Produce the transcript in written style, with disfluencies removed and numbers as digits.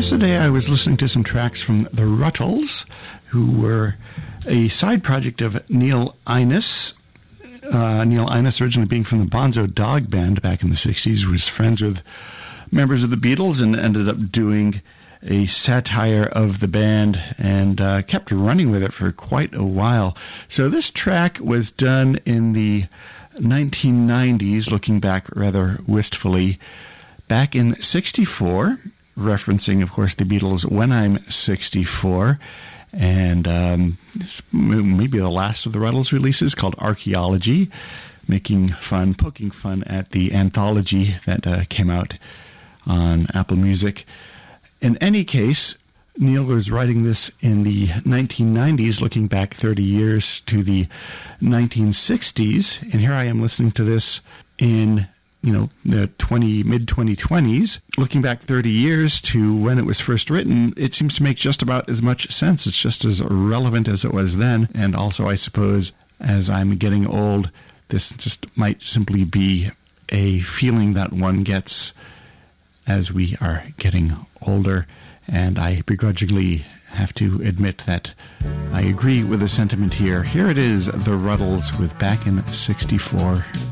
Yesterday I was listening to some tracks from the Rutles, who were a side project of Neil Innes. Neil Innes, originally being from the Bonzo Dog Band back in the 60s, was friends with members of the Beatles and ended up doing a satire of the band and kept running with it for quite a while. So this track was done in the 1990s, looking back rather wistfully, back in 64, referencing, of course, the Beatles' When I'm 64, and this may be the last of the Rutles releases, called Archaeology, poking fun at the anthology that came out on Apple Music. In any case, Neil was writing this in the 1990s, looking back 30 years to the 1960s, and here I am listening to this in the mid-2020s, looking back 30 years to when it was first written. It seems to make just about as much sense. It's just as relevant as it was then, and also, I suppose, as I'm getting old, this just might simply be a feeling that one gets as we are getting older, and I begrudgingly have to admit that I agree with the sentiment here. Here it is, the Rutles with Back in 64.